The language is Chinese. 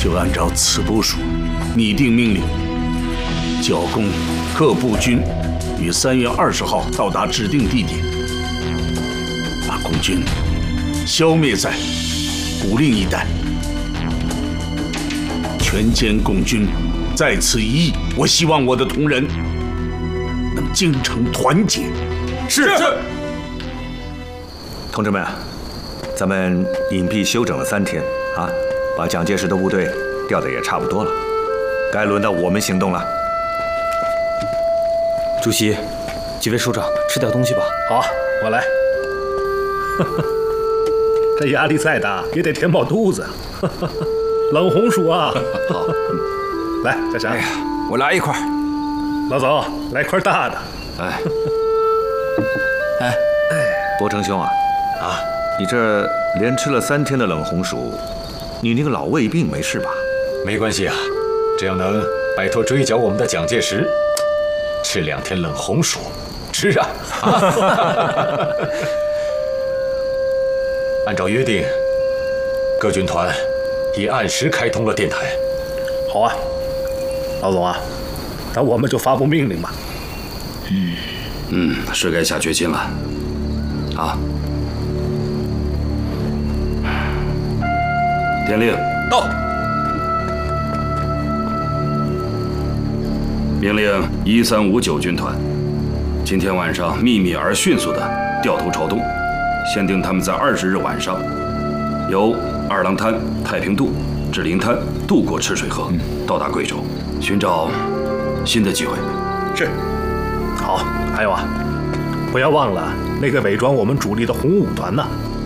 就按照此部署拟定命令，剿共各部军于3月20号到达指定地点，把共军消灭在古令一带，全歼共军在此一役。我希望我的同仁能精诚团结。 是。同志们，咱们隐蔽休整了3天啊，把蒋介石的部队调的也差不多了，该轮到我们行动了。 主席，几位首长吃点东西吧。 好，我来。这压力再大也得填饱肚子。冷红薯啊，好，来，小霞。 哎呀，我来一块。 老总，来块大的。 哎， 伯承兄啊，你这连吃了3天的冷红薯，你那个老胃病没事吧？ 没关系啊，只要能摆脱追剿我们的蒋介石，吃2天冷红薯，吃啊！按照约定，各军团已按时开通了电台。 好啊，老总啊，那我们就发布命令吧。 是该下决心了。啊！电令到。 命令1359军团，今天晚上秘密而迅速地掉头朝东，限定他们在20日晚上由二郎滩、太平渡、至临滩渡过赤水河，到达贵州，寻找新的机会。 是。好，还有啊，不要忘了那个伪装我们主力的红五团呢。